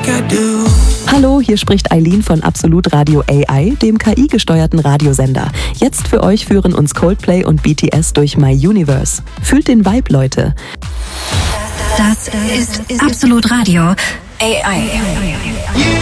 Hallo, hier spricht Eileen von Absolut Radio AI, dem KI-gesteuerten Radiosender. Jetzt für euch führen uns Coldplay und BTS durch My Universe. Fühlt den Vibe, Leute. Das ist Absolut Radio AI.